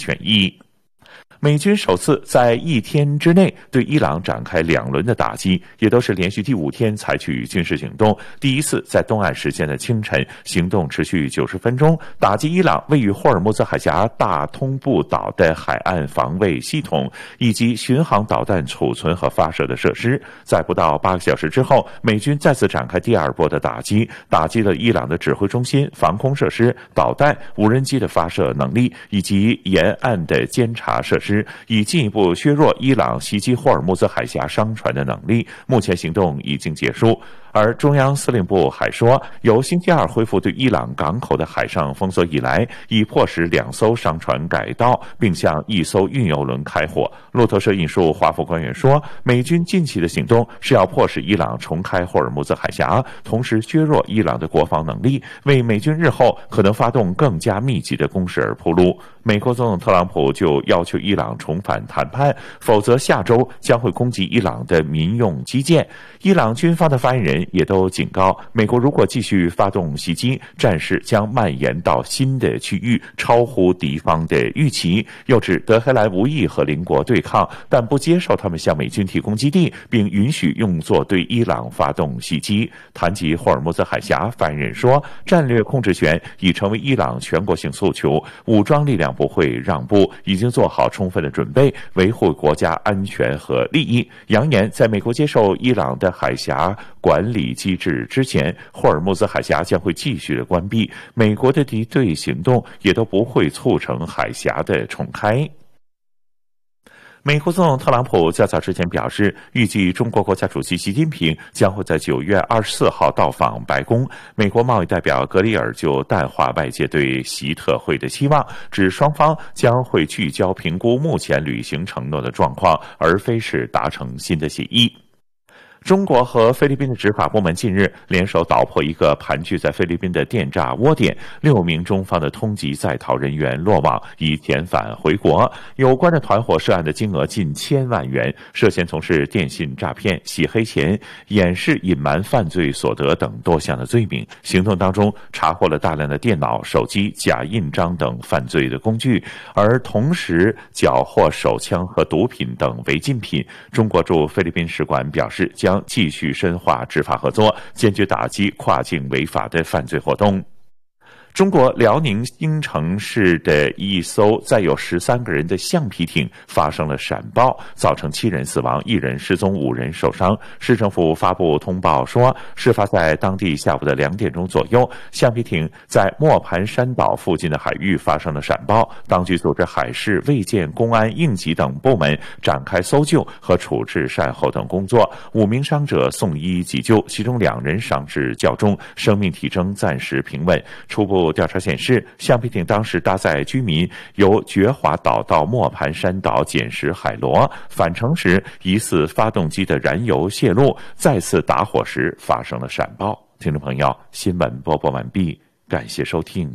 权益。美军首次在1天之内对伊朗展开2轮的打击，也都是连续第5天采取军事行动。第一次在东岸时间的清晨，行动持续90分钟，打击伊朗位于霍尔木兹海峡大通布岛的海岸防卫系统以及巡航导弹储存和发射的设施。在不到8个小时之后，美军再次展开第2波的打击，打击了伊朗的指挥中心、防空设施、导弹、无人机的发射能力以及沿岸的监察设施，以进一步削弱伊朗袭击霍尔木兹海峡商船的能力。目前行动已经结束。而中央司令部还说，由星期2恢复对伊朗港口的海上封锁以来，已迫使2艘商船改道，并向1艘运油轮开火。路透社引述华府官员说，美军近期的行动是要迫使伊朗重开霍尔木兹海峡，同时削弱伊朗的国防能力，为美军日后可能发动更加密集的攻势而铺路。美国总统特朗普就要求伊朗重返谈判，否则下周将会攻击伊朗的民用基建。伊朗军方的发言人也都警告，美国如果继续发动袭击，战事将蔓延到新的区域，超乎敌方的预期。又指德黑兰无意和邻国对抗，但不接受他们向美军提供基地，并允许用作对伊朗发动袭击。谈及霍尔木兹海峡，发言人说，战略控制权已成为伊朗全国性诉求，武装力量不会让步，已经做好充分的准备，维护国家安全和利益。扬言在美国接受伊朗的海峡管理机制之前，霍尔木兹海峡将会继续的关闭，美国的敌对行动也都不会促成海峡的重开。美国总统特朗普较早之前表示，预计中国国家主席习近平将会在9月24号到访白宫。美国贸易代表格里尔就淡化外界对习特会的期望，指双方将会聚焦评估目前履行承诺的状况，而非是达成新的协议。中国和菲律宾的执法部门近日联手捣破一个盘踞在菲律宾的电诈窝点，6名中方的通缉在逃人员落网，已遣返回国。有关的团伙涉案的金额近1000万元，涉嫌从事电信诈骗、洗黑钱、掩饰隐瞒犯罪所得等多项的罪名。行动当中查获了大量的电脑、手机、假印章等犯罪的工具，而同时缴获手枪和毒品等违禁品。中国驻菲律宾使馆表示，将继续深化执法合作，坚决打击跨境违法的犯罪活动。中国辽宁兴城市的一艘载有13个人的橡皮艇发生了闪爆，造成7人死亡，1人失踪，5人受伤。市政府发布通报说，事发在当地下午的2点钟左右，橡皮艇在磨盘山岛附近的海域发生了闪爆。当局组织海事、卫健、公安、应急等部门展开搜救和处置善后等工作。5名伤者送医急救，其中2人伤势较重，生命体征暂时平稳。初步调查显示，橡皮艇当时搭载居民由觉华岛到磨盘山岛捡拾海螺，返程时疑似发动机的燃油泄漏，再次打火时发生了闪爆。听众朋友，新闻播报完毕，感谢收听。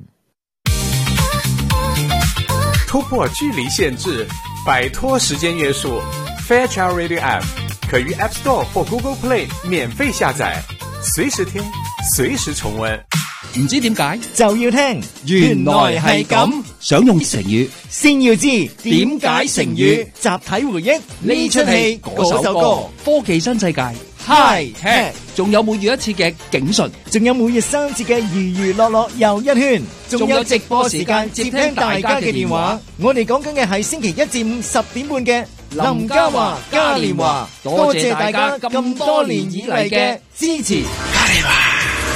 突破距离限制，摆脱时间约束， Fairchild Radio App 可于 App Store 或 Google Play 免费下載，隨時聽，隨時重溫。 唔知點解就要聽， 原來係咁。想用成語， 先要知點解成語。 集體回憶呢出戲嗰首歌， 科技新世界 High Tech， 仲有每月1次嘅警訊， 仲有每日3次嘅娛娛樂樂又一圈， 仲有直播時間接聽大家嘅電話。 我哋講緊嘅係星期1至5 10點半嘅林嘉華嘉年華，多謝大家咁多年以嚟嘅支持。嘉年華。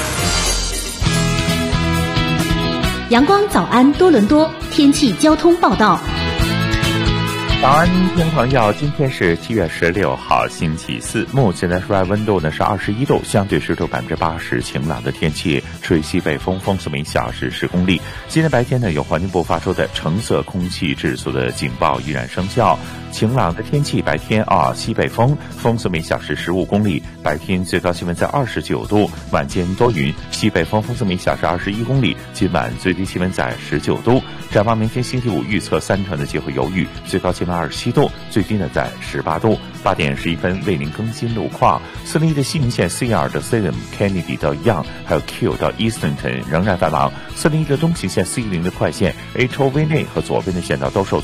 阳光早安多伦多天气交通报道。 早安，听众朋友，今天是7月16号星期四，目前的室外温度呢是21度，相对湿度80%，晴朗的天气，吹西北风，风速每小时10公里。今天白天呢，有环境部发出的橙色空气质素的警报依然生效。晴朗的天气，白天西北风，风速每小时15公里，白天最高气温在29度，晚间多云，西北风，风速每小时21公里，今晚最低气温在19度。展望明天星期5，预测3成的机会有雨，最高气温27度，最低呢在18度。8点11分为您更新路况。401的西营线 CR 的 Salem、Kennedy 到 Young， 还有 Q 到 Eastonton 仍然繁忙。401的东行线 C10 的快线 HOV 内和左边的线道都受阻。